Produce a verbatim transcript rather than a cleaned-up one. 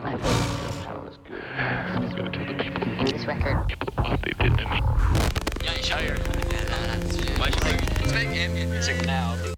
My voice sound is good. I'm gonna tell the people. This record. What they did to me. Ja, ich höre. Manchmal, ich make ambient music now.